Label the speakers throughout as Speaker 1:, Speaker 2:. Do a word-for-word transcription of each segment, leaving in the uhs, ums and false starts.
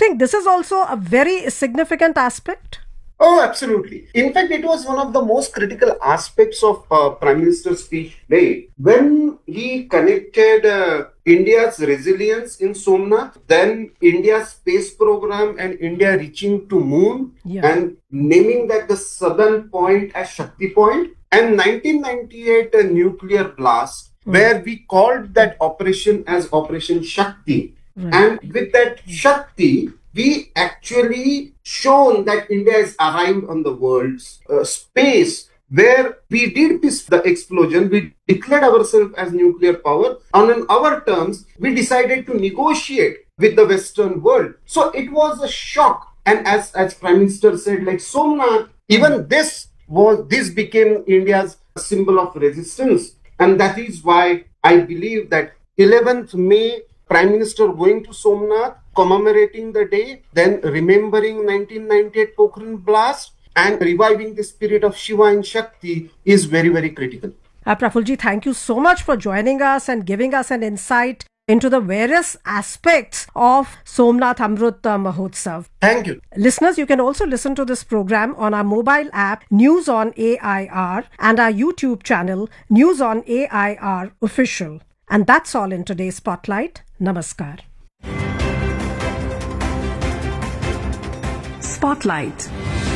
Speaker 1: think this is also a very significant aspect?
Speaker 2: Oh, absolutely. In fact, it was one of the most critical aspects of uh, Prime Minister's speech today. When he connected uh, India's resilience in Somnath, then India's space program and India reaching to moon, yeah. and naming that the southern point as Shakti Point, and nineteen ninety-eight a nuclear blast, mm. where we called that operation as Operation Shakti. Right. And with that Shakti, we actually shown that India has arrived on the world's uh, space where we did this, the explosion, we declared ourselves as nuclear power. And on our terms, we decided to negotiate with the Western world. So it was a shock. And as, as Prime Minister said, like Somnath, even this was, this became India's symbol of resistance. And that is why I believe that eleventh May, Prime Minister going to Somnath, commemorating the day, then remembering nineteen ninety-eight Pokhran blast and reviving the spirit of Shiva and Shakti is very, very critical.
Speaker 1: Uh, Prafulji, thank you so much for joining us and giving us an insight into the various aspects of Somnath Amrit Mahotsav.
Speaker 2: Thank you.
Speaker 1: Listeners, you can also listen to this program on our mobile app, News on A I R, and our YouTube channel, News on A I R Official. And that's all in today's Spotlight. Namaskar.
Speaker 3: Spotlight.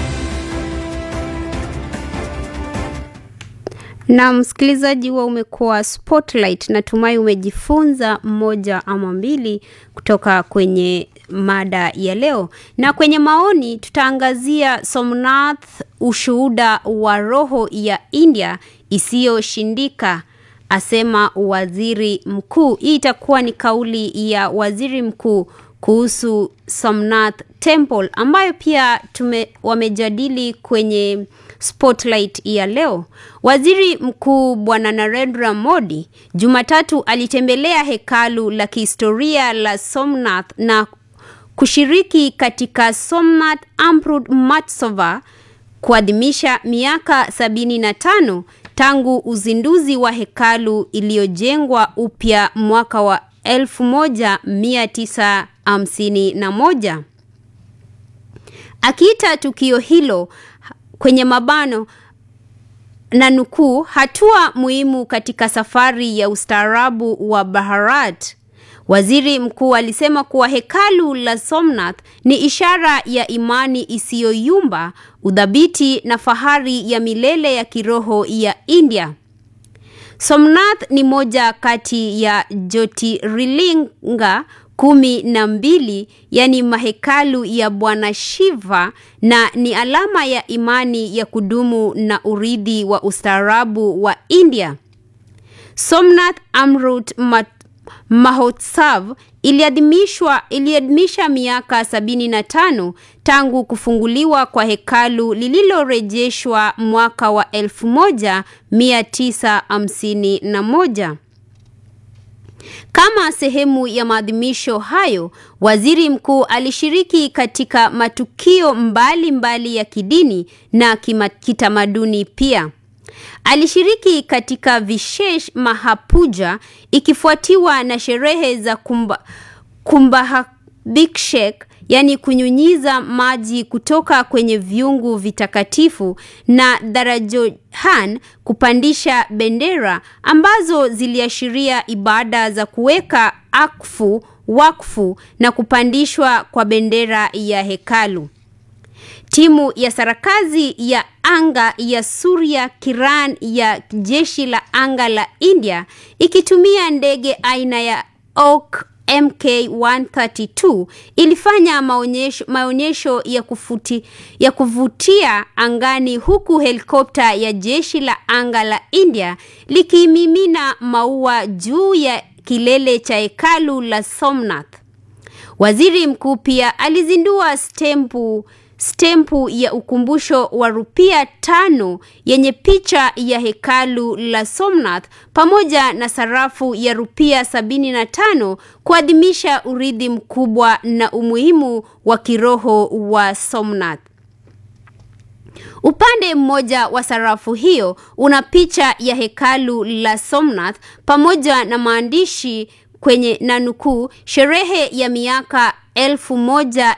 Speaker 4: Na msikilizaji wa umekuwa Spotlight, natumai umejifunza mmoja ama mbili kutoka kwenye mada ya leo. Na kwenye maoni tutaangazia Somnath, ushuhuda wa roho ya India isiyoshindika, asema waziri mkuu. Hii itakuwa ni kauli ya waziri mkuu kuhusu Somnath Temple ambayo pia tume wamejadili kwenye Spotlight ya leo. Waziri mkuu Bwana Narendra Modi Jumatatu alitembelea hekalu la kihistoria la Somnath na kushiriki katika Somnath Amrit Mahotsav kuadhimisha miaka sabini na tano tangu uzinduzi wa hekalu iliyojengwa upya mwaka wa elfu moja mia tisa hamsini na moja. Akiita tukio hilo kwenye mabano na nukuu, hatua muhimu katika safari ya ustaarabu wa Bharat, waziri mkuu alisema kuwa hekalu la Somnath ni ishara ya imani isiyoyumba, udhabiti na fahari ya milele ya kiroho ya India. Somnath ni moja kati ya Jyotirlinga kumi na mbili, yani mahekalu ya Bwana Shiva, na ni alama ya imani ya kudumu na urithi wa ustaarabu wa India. Somnath Amrit Mahotsav iliadhimishwa iliadhimisha miaka sabini na tano tangu kufunguliwa kwa hekalu lililorejeshwa mwaka wa elfu moja mia tisa hamsini na moja. Kama sehemu ya maadhimisho hayo, waziri mkuu alishiriki katika matukio mbali mbali ya kidini na kitamaduni pia. Alishiriki katika Vishesh Mahapuja ikifuatiwa na sherehe za kumba, Kumbhabhishek, yani kunyunyiza maji kutoka kwenye viungu vitakatifu, na Darajohan, kupandisha bendera ambazo ziliashiria ibada za kuweka akfu, wakfu na kupandishwa kwa bendera ya hekalu. Timu ya sarakazi ya anga ya Surya Kiran ya jeshi la anga la India ikitumia ndege aina ya Hawk M K one thirty-two ilifanya maonyesho, maonyesho ya, kufuti, ya kuvutia angani, huku helikopta ya jeshi la anga la India likimimina maua juu ya kilele cha hekalu la Somnath. Waziri mkuu pia alizindua stempu stempu ya ukumbusho wa rupia tano yenye picha ya hekalu la Somnath pamoja na sarafu ya rupia sabini na tano kuadhimisha urithi mkubwa na umuhimu wa kiroho wa Somnath. Upande mmoja wa sarafu hiyo una picha ya hekalu la Somnath pamoja na maandishi kwenye nanukuu, sherehe ya miaka elfu moja